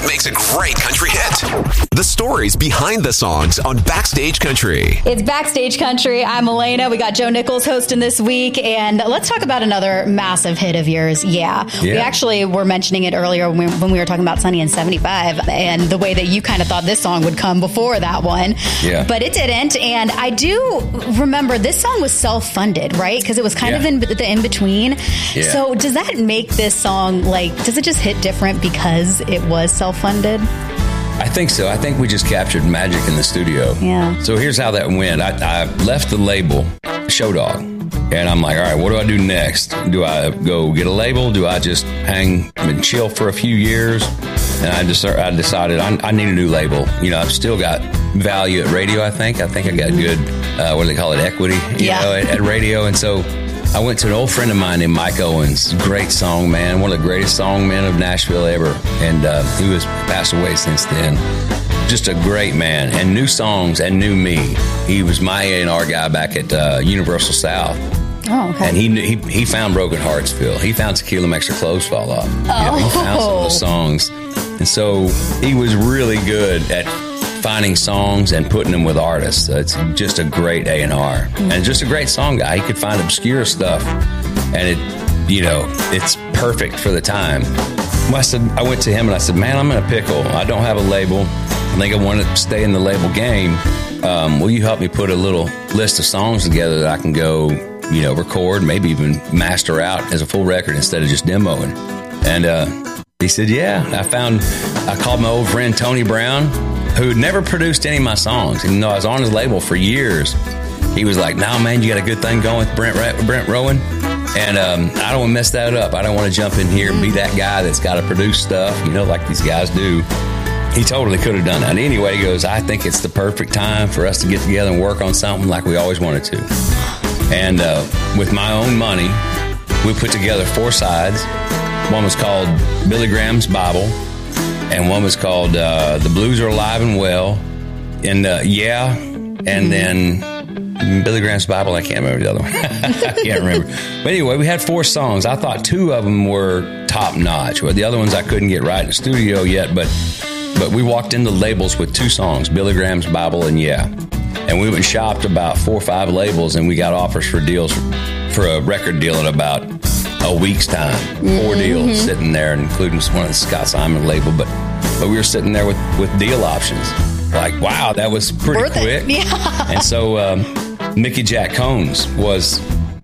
what makes a great country hit. The stories behind the songs on Backstage Country. It's Backstage Country. I'm Elena. We got Joe Nichols hosting this week. And let's talk about another massive hit of yours. Yeah. We actually were mentioning it earlier when we were talking about Sunny in 75 and the way that you kind of thought this song would come before that one. Yeah. But it didn't. And I do remember this song was self-funded, right? Because it was kind of in the in-between. Yeah. So does that make this song, does it just hit different because it was self-funded? I think so. I think we just captured magic in the studio. Yeah. So here's how that went. I left the label, Show Dog, and I'm like, all right, what do I do next? Do I go get a label? Do I just hang and chill for a few years? And I decided I need a new label. I've still got value at radio, I think. I got good, what do they call it, equity, at radio. And so I went to an old friend of mine named Mike Owens, great song man, one of the greatest song men of Nashville ever. And he was passed away since then. Just a great man, and new songs and knew me. He was my A&R guy back at Universal South. Oh, okay. And he found Broken Hearts, Phil. He found Tequila Makes Her Clothes Fall Off. Oh. He found some of the songs. And so he was really good at finding songs and putting them with artists. It's just a great A&R. And just a great song guy. He could find obscure stuff. And it's perfect for the time. I went to him and I said, man, I'm in a pickle. I don't have a label. I think I want to stay in the label game. Will you help me put a little list of songs together that I can go, record, maybe even master out as a full record instead of just demoing? And he said, yeah. I called my old friend Tony Brown, who had never produced any of my songs. Even though I was on his label for years, he was like, "No, man, you got a good thing going with Brent Rowan, and I don't want to mess that up. I don't want to jump in here and be that guy that's got to produce stuff, like these guys do." He totally could have done that. Anyway, he goes, "I think it's the perfect time for us to get together and work on something like we always wanted to." And with my own money, we put together 4 sides. One was called Billy Graham's Bible, and one was called The Blues Are Alive and Well, and and then Billy Graham's Bible. I can't remember the other one. I can't remember. But anyway, we had 4 songs. I thought 2 of them were top notch. Well, the other ones I couldn't get right in the studio yet, but we walked into labels with 2 songs, Billy Graham's Bible and and we went and shopped about 4 or 5 labels, and we got offers for deals for a record deal in about a week's time. 4 deals sitting there, including one of the Scott Simon label, but we were sitting there with deal options. Like, wow, that was pretty quick. Yeah. And so Mickey Jack Combs was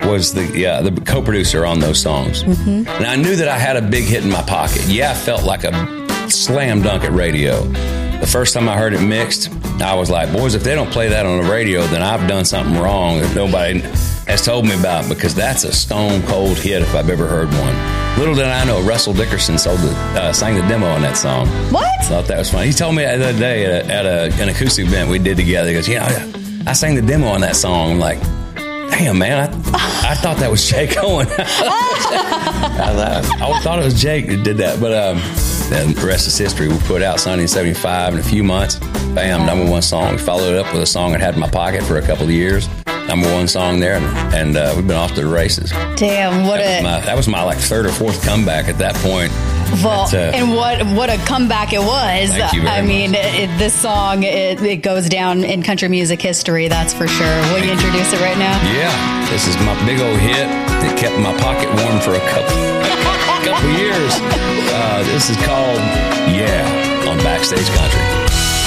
the co-producer on those songs. And I knew that I had a big hit in my pocket. I felt like a slam dunk at radio. The first time I heard it mixed, I was like, boys, if they don't play that on the radio, then I've done something wrong that nobody has told me about, because that's a stone cold hit if I've ever heard one. Little did I know, Russell Dickerson sang the demo on that song. What? I thought that was funny. He told me the other day at an acoustic event we did together, he goes, I sang the demo on that song. I'm like, damn, man, I thought that was Jake Owen. I thought it was Jake that did that, but then the rest is history. We put out Sunny in 75 in a few months. Bam, #1 song. We followed it up with a song I had in my pocket for a couple of years. #1 song there, and we've been off to the races. Damn, that was my 3rd or 4th comeback at that point. Well, and what a comeback it was. Thank you very much. This song, it goes down in country music history, that's for sure. Will you introduce it right now? Yeah, this is my big old hit. It kept my pocket warm for a couple years. This is called on Backstage Country.